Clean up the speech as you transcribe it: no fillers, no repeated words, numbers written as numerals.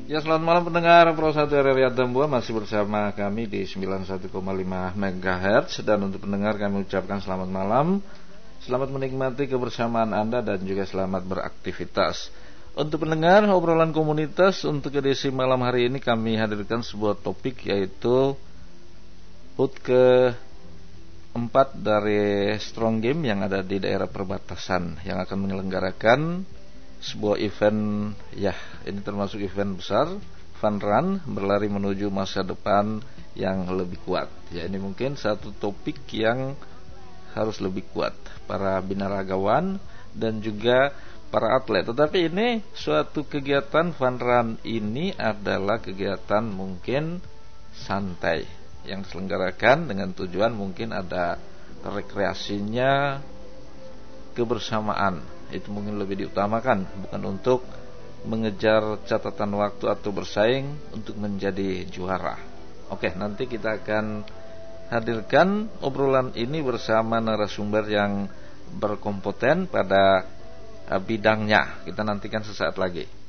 Ya, selamat malam pendengar Pro 1 RRI Atambua, masih bersama kami di 91,5 MHz. Dan untuk pendengar kami ucapkan selamat malam, selamat menikmati kebersamaan Anda dan juga selamat beraktivitas. Untuk pendengar obrolan komunitas, untuk edisi malam hari ini kami hadirkan sebuah topik, yaitu HUT ke-4 dari Strong Game yang ada di daerah perbatasan, yang akan menyelenggarakan sebuah event, ya ini termasuk event besar, fun run, berlari menuju masa depan yang lebih kuat. Ya, ini mungkin satu topik yang harus lebih kuat para binaragawan dan juga para atlet. Tetapi ini suatu kegiatan fun run ini adalah kegiatan mungkin santai yang diselenggarakan dengan tujuan mungkin ada rekreasinya, kebersamaan. Itu mungkin lebih diutamakan, bukan untuk mengejar catatan waktu atau bersaing untuk menjadi juara. Oke, nanti kita akan hadirkan obrolan ini bersama narasumber yang berkompeten pada bidangnya. Kita nantikan sesaat lagi.